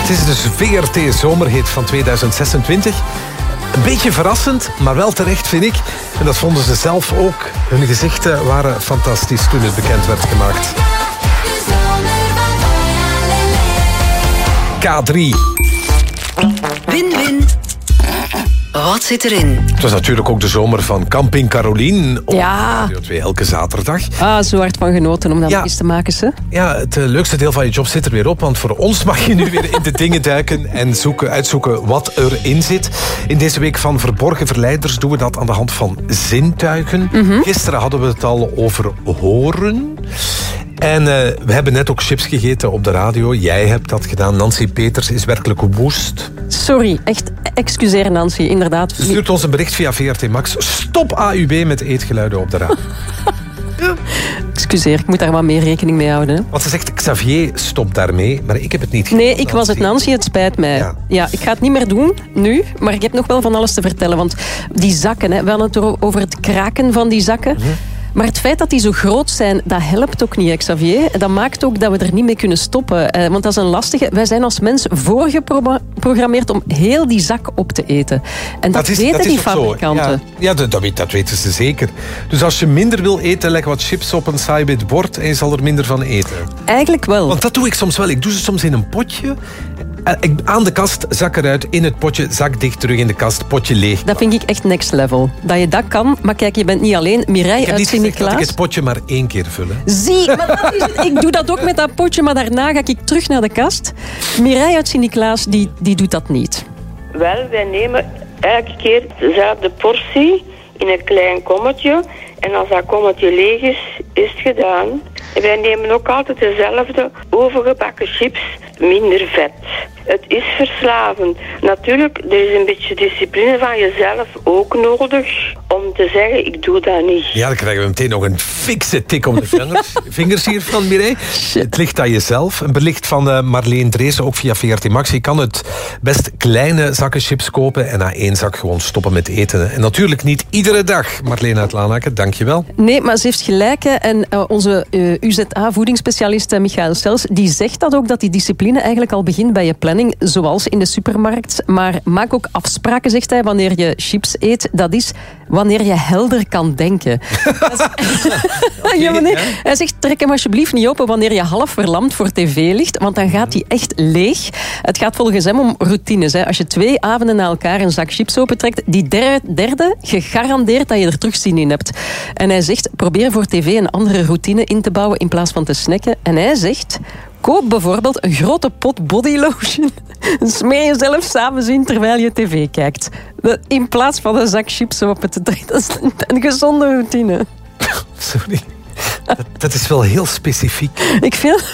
Het is dus VRT Zomerhit van 2026. Een beetje verrassend, maar wel terecht, vind ik. En dat vonden ze zelf ook. Hun gezichten waren fantastisch toen het bekend werd gemaakt. K3. Win-win. Wat zit erin? Het was natuurlijk ook de zomer van Camping Carolien. Op Radio 2 elke zaterdag. Zo hard van genoten om dat eens te maken, ze. Ja, het leukste deel van je job zit er weer op. Want voor ons mag je nu weer in de dingen duiken en uitzoeken wat erin zit. In deze week van Verborgen Verleiders doen we dat aan de hand van zintuigen. Gisteren hadden we het al over horen. En we hebben net ook chips gegeten op de radio. Jij hebt dat gedaan. Nancy Peters is werkelijk woest. Sorry, echt excuseer Nancy, inderdaad. Ze stuurt ons een bericht via VRT Max. Stop AUB met eetgeluiden op de radio. Excuseer, ik moet daar wat meer rekening mee houden. Hè? Want ze zegt, Xavier, stop daarmee. Maar ik heb het niet gedaan. Nee, ik was het Nancy, het spijt mij. Ja, ik ga het niet meer doen, nu. Maar ik heb nog wel van alles te vertellen. Want die zakken, hè, we hadden het over het kraken van die zakken. Maar het feit dat die zo groot zijn, dat helpt ook niet, hè, Xavier. Dat maakt ook dat we er niet mee kunnen stoppen. Want dat is een lastige. Wij zijn als mens voorgeprogrammeerd om heel die zak op te eten. En dat weten die fabrikanten. Ja, dat weten ze zeker. Dus als je minder wil eten, leg wat chips op een saai wit bord en je zal er minder van eten. Eigenlijk wel. Want dat doe ik soms wel. Ik doe ze soms in een potje. Aan de kast, zak eruit, in het potje, zak dicht, terug in de kast, potje leeg. Dat vind ik echt next level. Dat je dat kan, maar kijk, je bent niet alleen. Mireille uit Sint-Niklaas. Ik heb het potje maar 1 keer vullen. Zie, maar dat is het. Ik doe dat ook met dat potje, maar daarna ga ik terug naar de kast. Mireille uit Sint-Niklaas, die doet dat niet. Wel, wij nemen elke keer dezelfde portie in een klein kommetje. En als dat kommetje leeg is het gedaan. En wij nemen ook altijd dezelfde overgebakken chips, minder vet. Het is verslavend. Natuurlijk, er is een beetje discipline van jezelf ook nodig om te zeggen, ik doe dat niet. Ja, dan krijgen we meteen nog een fikse tik om de vingers hier van Mireille. Het ligt aan jezelf. Een bericht van Marleen Dreesen, ook via VRT Max. Je kan het best kleine zakken chips kopen en na 1 zak gewoon stoppen met eten. En natuurlijk niet iedere dag. Marleen uit Lanaken, dankjewel. Nee, maar ze heeft gelijk. En onze UZA-voedingsspecialist Michael Stels, die zegt dat ook, dat die discipline eigenlijk al begint bij je planning, zoals in de supermarkt. Maar maak ook afspraken, zegt hij, wanneer je chips eet. Dat is wanneer je helder kan denken. Hij zegt, trek hem alsjeblieft niet open wanneer je half verlamd voor tv ligt, want dan gaat hij echt leeg. Het gaat volgens hem om routines. Hè. Als je 2 avonden na elkaar een zak chips opentrekt, die derde, gegarandeerd dat je er terug zin in hebt. En hij zegt, probeer voor tv een andere routine in te bouwen in plaats van te snacken. En hij zegt, koop bijvoorbeeld een grote pot bodylotion. Smeer jezelf 's avonds in terwijl je tv kijkt. In plaats van een zak chips open te trekken. Dat is een gezonde routine. Sorry. Dat is wel heel specifiek. Ik vind...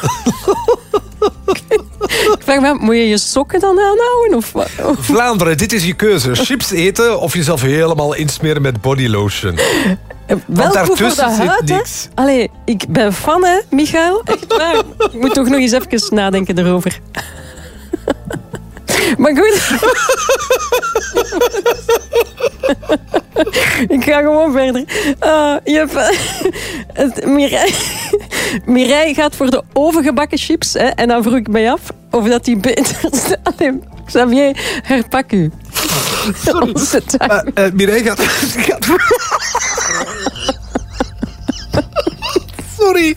Ik vraag me, moet je je sokken dan aanhouden? Of wat? Vlaanderen, dit is je keuze. Chips eten of jezelf helemaal insmeren met bodylotion. Wel goed voor de huid, niks. Allee, ik ben fan, hè, Michael. Echt waar. Ik moet toch nog eens even nadenken erover. Maar goed. Ik ga gewoon verder. Mireille gaat voor de overgebakken chips. Hè, en dan vroeg ik mij af of dat die beter staan. Xavier, herpak u. Sorry. Mireille gaat... Sorry.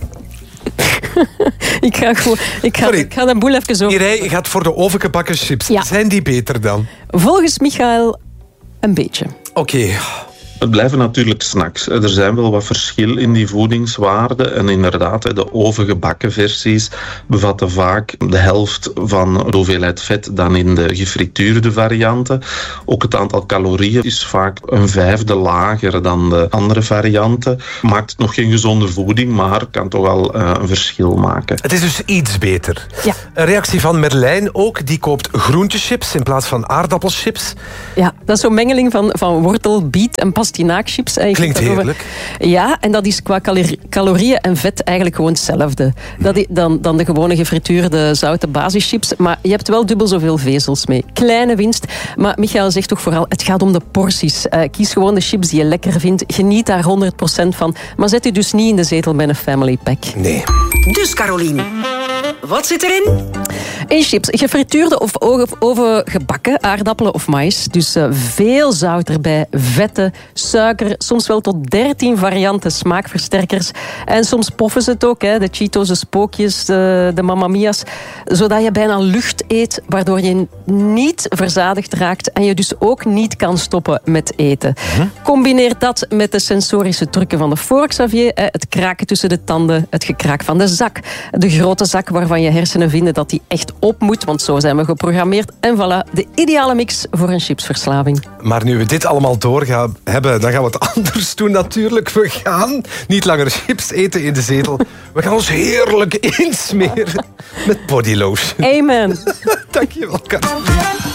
Ik ga de boel even zo. Mireille gaat voor de overgebakken chips. Ja. Zijn die beter dan? Volgens Michael een beetje. Oké. Het blijven natuurlijk snacks. Er zijn wel wat verschil in die voedingswaarden. En inderdaad, de overgebakken versies bevatten vaak de helft van de hoeveelheid vet dan in de gefrituurde varianten. Ook het aantal calorieën is vaak een 1/5 lager dan de andere varianten. Maakt het nog geen gezonde voeding, maar kan toch wel een verschil maken. Het is dus iets beter. Ja. Een reactie van Merlijn ook. Die koopt groentechips in plaats van aardappelchips. Ja, dat is zo'n mengeling van wortel, biet en pas pastinaakchips. Klinkt heerlijk. Ja, en dat is qua calorieën en vet eigenlijk gewoon hetzelfde. Dan de gewone gefrituurde zoute basischips. Maar je hebt wel dubbel zoveel vezels mee. Kleine winst. Maar Michael zegt toch vooral, het gaat om de porties. Kies gewoon de chips die je lekker vindt. Geniet daar 100% van. Maar zet u dus niet in de zetel met een family pack. Nee. Dus Carolien, wat zit erin? In chips, gefrituurde of ovengebakken aardappelen of maïs. Dus veel zout erbij, vetten, suiker, soms wel tot 13 varianten smaakversterkers. En soms poffen ze het ook, hè, de Cheetos, de spookjes, de Mamma Mia's. Zodat je bijna lucht eet, waardoor je niet verzadigd raakt en je dus ook niet kan stoppen met eten. Combineer dat met de sensorische trucken van de vork, Xavier. Het kraken tussen de tanden, het gekraak van de zak. De grote zak waarvan je hersenen vinden dat die echt op moet, want zo zijn we geprogrammeerd. En voilà, de ideale mix voor een chipsverslaving. Maar nu we dit allemaal hebben, dan gaan we het anders doen natuurlijk. We gaan niet langer chips eten in de zetel. We gaan ons heerlijk insmeren met bodylotion. Amen. Dankjewel, Carolien.